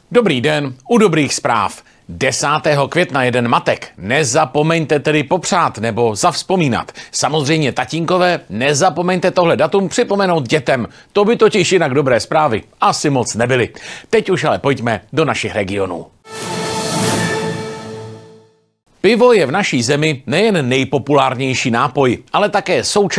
Dobrý den, u dobrých zpráv. 10. května jeden matek. Nezapomeňte tedy popřát nebo zavzpomínat. Samozřejmě tatínkové, nezapomeňte tohle datum připomenout dětem. To by totiž jinak dobré zprávy asi moc nebyly. Teď už ale pojďme do našich regionů. Pivo je v naší zemi nejen nejpopulárnější nápoj, ale také součást